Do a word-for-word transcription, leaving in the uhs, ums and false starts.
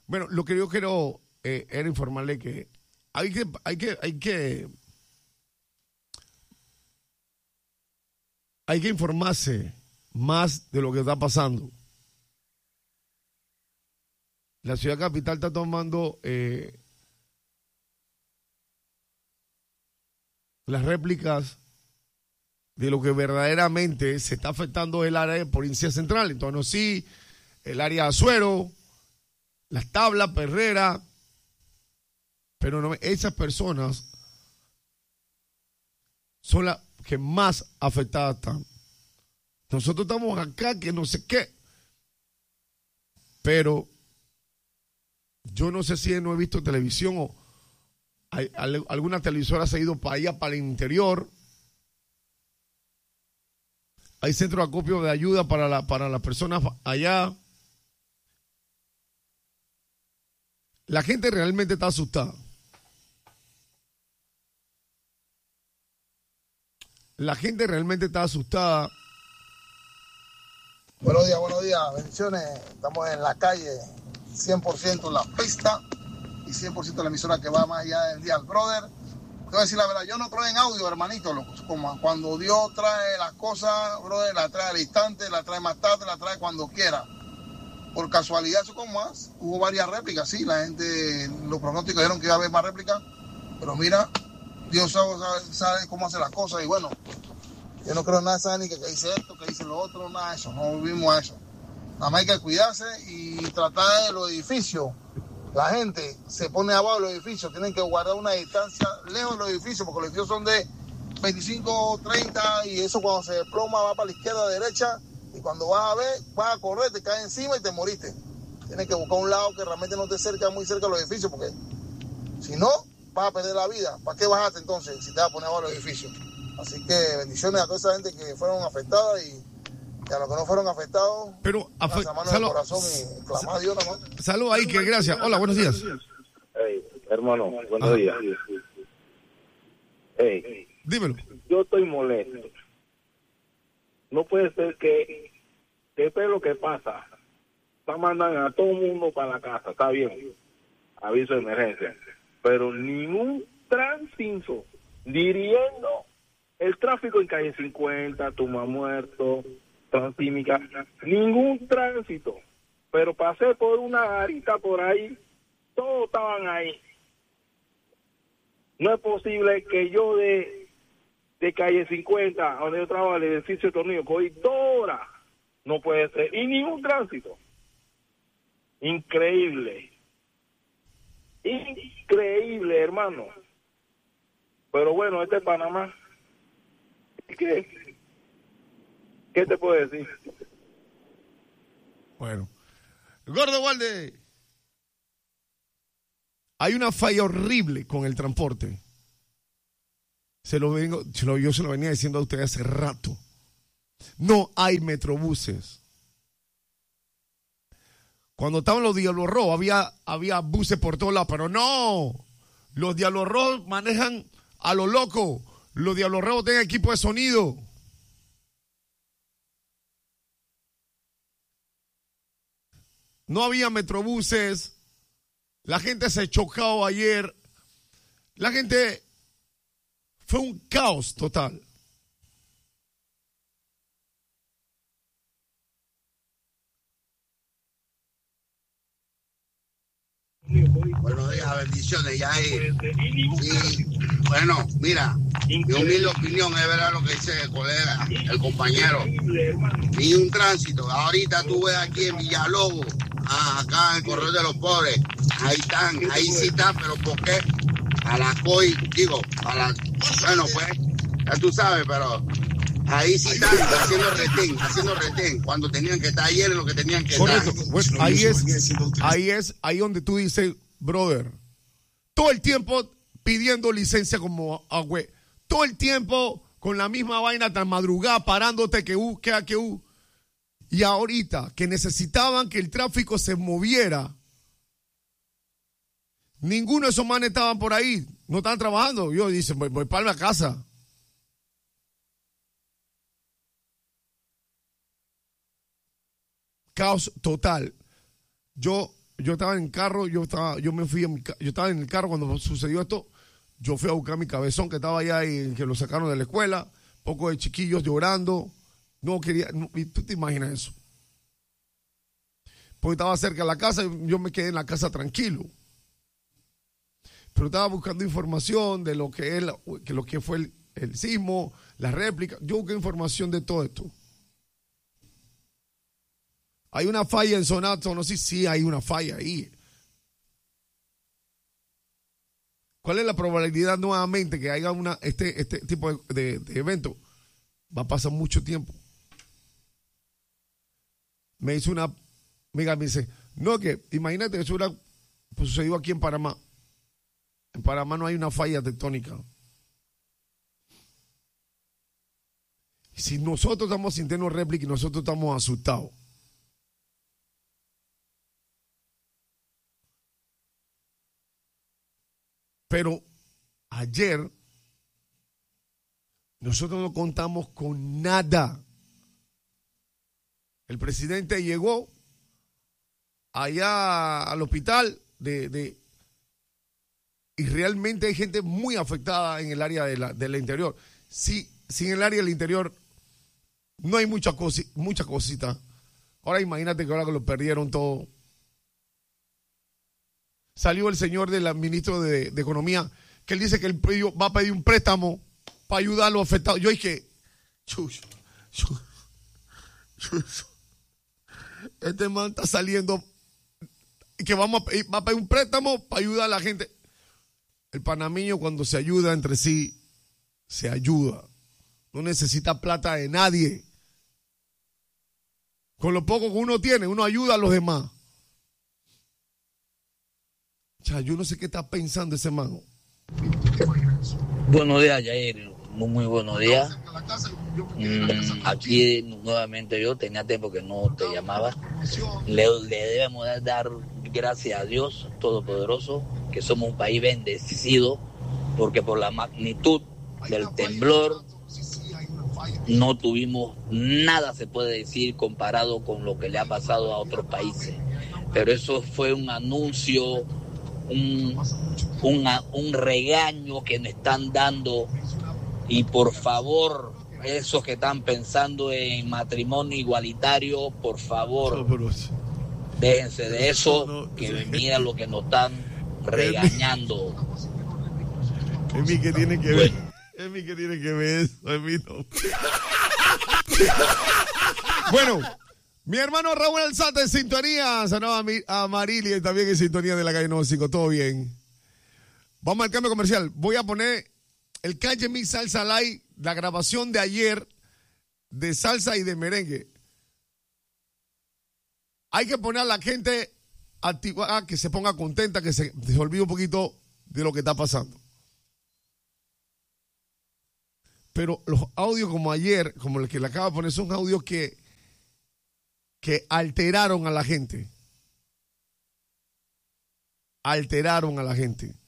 Bueno, lo que yo quiero eh, era informarle que hay que, hay que, hay que, hay que informarse más de lo que está pasando. La ciudad capital está tomando eh, las réplicas de lo que verdaderamente se está afectando el área de provincia central. Entonces, sí, el área de Azuero, Las Tablas, Perrera, pero no, esas personas son las que más afectadas están. Nosotros estamos acá que no sé qué, pero yo no sé si no he visto televisión o hay, alguna televisora se ha ido para allá, para el interior. Hay centros de acopio de ayuda para, la, para las personas allá. La gente realmente está asustada. La gente realmente está asustada. Buenos días, buenos días, bendiciones. Estamos en la calle, cien por ciento en la pista y cien por ciento la emisora que va más allá del día. Brother, te voy a decir la verdad, yo no creo en audio, hermanito. Como cuando Dios trae las cosas, brother, la trae al instante, la trae más tarde, la trae cuando quiera. Por casualidad, eso como más, hubo varias réplicas, sí, la gente, los pronósticos dijeron que iba a haber más réplicas, pero mira, Dios sabe, sabe, sabe cómo hace las cosas y bueno, yo no creo en nada, sabe ni que, que dice esto, que dice lo otro, nada de eso, no vivimos a eso. Nada más hay que cuidarse y tratar de los edificios. La gente se pone abajo de los edificios, tienen que guardar una distancia lejos de los edificios, porque los edificios son de veinticinco, treinta y eso cuando se desploma va para la izquierda, derecha. Y cuando vas a ver, vas a correr, te caes encima y te moriste. Tienes que buscar un lado que realmente no te cerca, muy cerca de los edificios, porque si no, vas a perder la vida. ¿Para qué bajaste entonces si te vas a poner abajo de los edificios? Así que bendiciones a toda esa gente que fueron afectadas y, y a los que no fueron afectados. Pero afe- mano salud, del corazón y clamar a Dios, ¿no? Salud ahí, que gracias. Hola, buenos días. Hey, hermano, buenos Ajá. días. Hey, dímelo. Yo estoy molesto. No puede ser que, que esto es lo que pasa. Está mandando a todo el mundo para la casa, está bien, aviso de emergencia, pero ningún tránsito dirigiendo el tráfico en calle cincuenta, Tuma Muerto, Transímica, ningún tránsito. Pero pasé por una garita por ahí, todos estaban ahí. No es posible que yo de de calle cincuenta, donde yo trabajo, el edificio de Tornillo, cogí dos horas. No puede ser. Y ningún tránsito. Increíble. Increíble, hermano. Pero bueno, este es Panamá. ¿Qué? ¿Qué te puedo decir? Bueno. Gordo Walde. Hay una falla horrible con el transporte. Se lo vengo, se lo, yo se lo venía diciendo a ustedes hace rato. No hay metrobuses. Cuando estaban los Diablos Rojos había, había buses por todos lados, pero no. Los Diablos Rojos manejan a lo loco. Los Diablos Rojos tienen equipo de sonido. No había metrobuses. La gente se chocó ayer. La gente... Fue un caos total. Buenos días, bendiciones, ya hay. Sí, bueno, mira, mi humilde opinión es verdad lo que dice el colega, el compañero. Ni un tránsito. Ahorita tú ves aquí en Villalobos, acá en el Corredor de los Pobres, ahí están, ahí sí están, pero ¿por qué? A la C O I, digo, a la, bueno, pues, ya tú sabes, pero ahí sí están haciendo retén, haciendo retén, cuando tenían que estar ayer en lo que tenían que Correcto. estar. Bueno, ahí es, ahí es, ahí donde tú dices, brother, todo el tiempo pidiendo licencia como agüe, todo el tiempo con la misma vaina tan madrugada, parándote que u, que a, que u. Y ahorita que necesitaban que el tráfico se moviera, ninguno de esos manes estaban por ahí, no estaban trabajando. Yo dicen, voy, voy para la casa. Caos total. Yo, yo estaba en el carro, yo estaba, yo me fui, a mi, yo estaba en el carro cuando sucedió esto. Yo fui a buscar a mi cabezón que estaba allá y que lo sacaron de la escuela, poco de chiquillos llorando. No quería, no, y tú te imaginas eso. Porque estaba cerca de la casa, yo me quedé en la casa tranquilo. Pero estaba buscando información de lo que es, que lo que fue el, el sismo, la réplica. Yo busqué información de todo esto. Hay una falla en Sonato, no sé si sí hay una falla ahí. ¿Cuál es la probabilidad nuevamente que haya una, este, este tipo de, de, de evento? Va a pasar mucho tiempo. Me hizo una amiga, me dice, no, que imagínate, eso era, pues sucedió aquí en Panamá. En Panamá no hay una falla tectónica. Si nosotros estamos sintiendo réplica y nosotros estamos asustados. Pero ayer nosotros no contamos con nada. El presidente llegó allá al hospital de, de, y realmente hay gente muy afectada en el área de la, del interior. Sí, sí, en el área del interior no hay mucha, cosi, mucha cosita. Ahora imagínate que ahora que lo perdieron todo. Salió el señor del ministro de, de Economía, que él dice que él va a pedir un préstamo para ayudar a los afectados. Yo dije, chucho, chucho, chucho. Este man está saliendo que vamos a pedir, va a pedir un préstamo para ayudar a la gente. El panameño cuando se ayuda entre sí, se ayuda. No necesita plata de nadie. Con lo poco que uno tiene, uno ayuda a los demás. O sea, yo no sé qué está pensando ese man. Buenos días, Jair. Muy, muy buenos días. Mm, aquí nuevamente yo tenía tiempo que no te llamaba. Le, le debemos dar gracias a Dios Todopoderoso que somos un país bendecido, porque por la magnitud del temblor no tuvimos nada, se puede decir, comparado con lo que le ha pasado a otros países. Pero eso fue un anuncio, un, un, un regaño que nos están dando. Y por favor, esos que están pensando en matrimonio igualitario, por favor, déjense de eso, que mira lo que nos están regañando. Es mi que tiene que ver, es mi que tiene que ver eso, es mi no. Bueno, mi hermano Raúl Alzate en sintonía, sonaba a Marilia y también en sintonía de la calle noventa y cinco, todo bien. Vamos al cambio comercial, voy a poner el Calle Mi Salsa Live, la grabación de ayer de salsa y de merengue. Hay que poner a la gente activa, que se ponga contenta, que se, se olvide un poquito de lo que está pasando. Pero los audios como ayer, como el que le acabo de poner, son audios que, que alteraron a la gente. Alteraron a la gente.